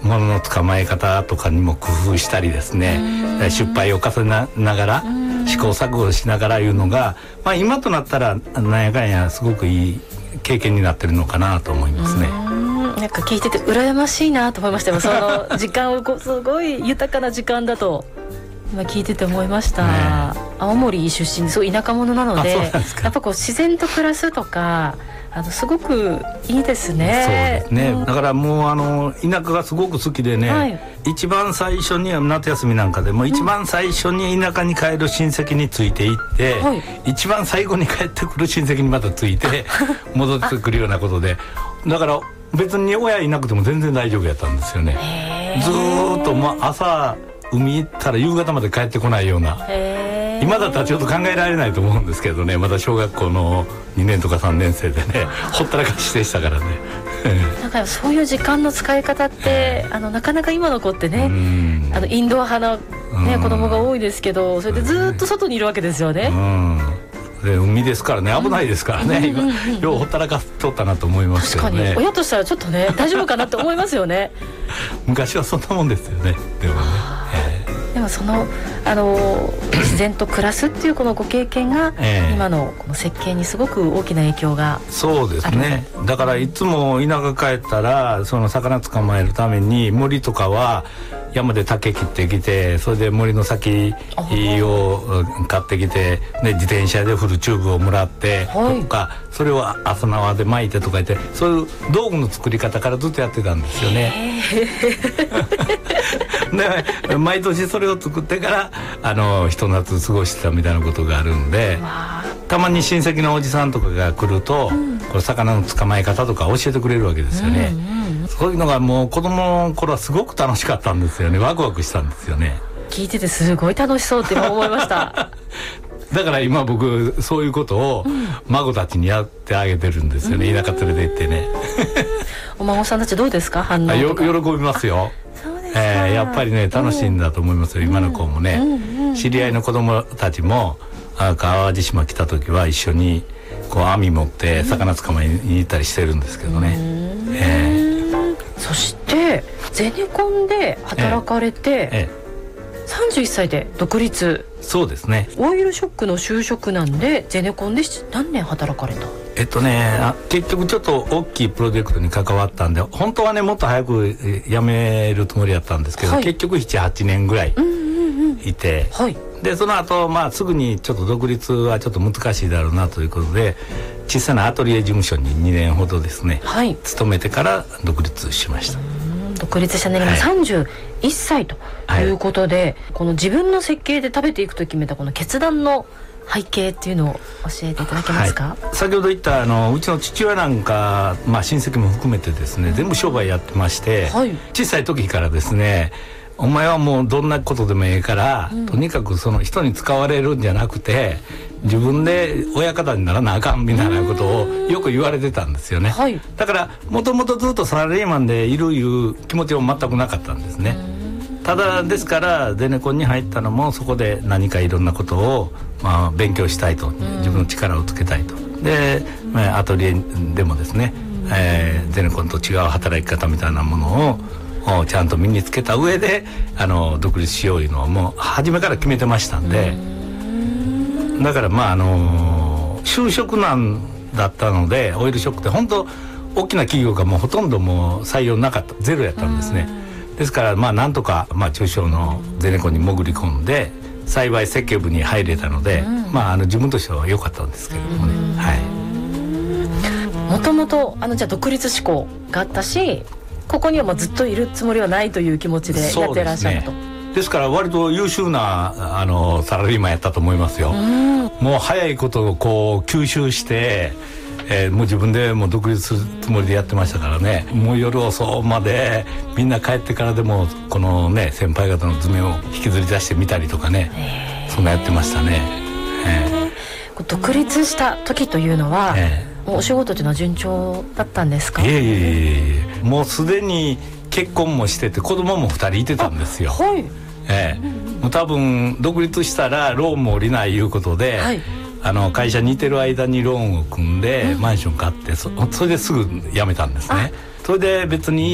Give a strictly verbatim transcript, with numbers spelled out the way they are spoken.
物の捕まえ方とかにも工夫したりですね、失敗を重ねながら試行錯誤しながらいうのが、まあ、今となったらなんやかんやすごくいい経験になってるのかなと思いますね。 なんか聞いてて羨ましいなと思いましたよ。その時間をこうすごい豊かな時間だと今聞いてて思いました、ね、青森出身ですごい田舎者なので、やっぱこう自然と暮らすとかあのすごくいいですね。 そうですね、うん、だからもうあの田舎がすごく好きでね、はい、一番最初には夏休みなんかでも一番最初に田舎に帰る親戚についていって、うん、一番最後に帰ってくる親戚にまたついて戻ってくるようなことで、だから別に親いなくても全然大丈夫やったんですよね。ずーっとまあ朝海行ったら夕方まで帰ってこないような、今だったらちょっと考えられないと思うんですけどね、まだ小学校のにねんとかさんねん生でねほったらかしでしたからねなんかそういう時間の使い方ってあのなかなか今の子ってね、あのインドア派な、ね、子供が多いですけど、それでずっと外にいるわけですよね。 うんで海ですからね、危ないですからね、うん、今ようほったらかしとったなと思いますけどね。 確かに親としたらちょっとね大丈夫かなって思いますよね昔はそんなもんですよね。でもね、 えー、でもそのあの自然と暮らすっていうこのご経験が、えー、今のこの設計にすごく大きな影響がある。 そうですね、だからいつも田舎帰ったらその魚捕まえるために森とかは山で竹切ってきて、それで森の先を買ってきて、で自転車で振るチューブをもらって、はい、とかそれを朝縄で巻いてとか言って、そういう道具の作り方からずっとやってたんですよねで毎年それを作ってからあのひと夏過ごしてたみたいなことがあるんで、たまに親戚のおじさんとかが来ると、うん、これ魚の捕まえ方とか教えてくれるわけですよね、うんうん、そういうのがもう子供の頃はすごく楽しかったんですよね。ワクワクしたんですよね。 聞いててすごい楽しそうって今思いましただから今僕そういうことを孫たちにやってあげてるんですよね、うん、田舎連れて行ってねお孫さんたちどうですか、反応とか。 よ喜びますよ。えー、やっぱりね楽しいんだと思いますよ、うん、今の子もね、うんうんうん、知り合いの子供たちもあ淡路島来た時は一緒にこう網持って魚捕まえに行ったりしてるんですけどね、うんえー、 そしてゼネコンで働かれて、えーえー、さんじゅういっさいで独立。 そうですね、 オイルショックの就職なんでゼネコンで何年働かれた。 えっとねあ結局ちょっと大きいプロジェクトに関わったんで、本当はねもっと早く辞めるつもりだったんですけど、はい、結局ななはちねんぐらいいて、うんうんうんはい、でその後、まあすぐにちょっと独立はちょっと難しいだろうなということで、小さなアトリエ事務所ににねんほどですね、はい、勤めてから独立しました。 独立した年齢がさんじゅういっさいということで、はい、この自分の設計で食べていくと決めたこの決断の背景っていうのを教えていただけますか。 はい、先ほど言ったあのうちの父親なんか、まあ、親戚も含めてですね全部商売やってまして、はい、小さい時からですね、お前はもうどんなことでもええから、うん、とにかくその人に使われるんじゃなくて自分で親方にならなあかんみたいなことをよく言われてたんですよね、はい、だからもともとずっとサラリーマンでいるいう気持ちも全くなかったんですね。ただですからゼネコンに入ったのもそこで何かいろんなことを、まあ、勉強したいと、自分の力をつけたいと。で、まあ、アトリエでもですね、えー、ゼネコンと違う働き方みたいなものをちゃんと身につけた上であの独立しよういうのはもう初めから決めてましたんで、だからまああの就職難だったので、オイルショックって本当大きな企業がもうほとんどもう採用なかった、ゼロやったんですね。ですからまあなんとか、まあ、中小のゼネコンに潜り込んで幸い設計部に入れたので、まあ、あの自分としては良かったんですけれどもね、はい、 もともとあのじゃあ独立志向があったし、ここにはまあずっといるつもりはないという気持ちでやってらっしゃると。 ですから割と優秀なあのサラリーマンやったと思いますよ。もう早いことをこう吸収して、えー、もう自分でもう独立するつもりでやってましたからね。もう夜遅までみんな帰ってからでもこのね先輩方の図面を引きずり出してみたりとかね、そんなやってましたね。えー、独立した時というのは、えー、もうお仕事というのは順調だったんですか。 いえいえいえ、もうすでに結婚もしてて子供もふたりいてたんですよ。はい、えー、もう多分独立したらローンも下りないいうことで、はい、あの会社にいてる間にローンを組んでマンション買って、そ, それですぐ辞めたんですね。それで別に